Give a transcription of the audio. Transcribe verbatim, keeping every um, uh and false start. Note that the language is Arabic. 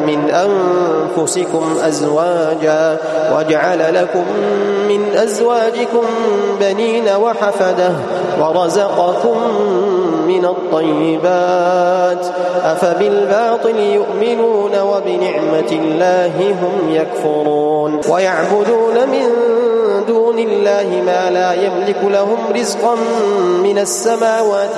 من أنفسكم أزواجا وجعل لكم من أزواجكم بنين وحفدة ورزقكم من الطيبات أفبالباطل يؤمنون وبنعمة الله هم يكفرون ويعبدون من دون الله ما لا يملك لهم رزقا من السماوات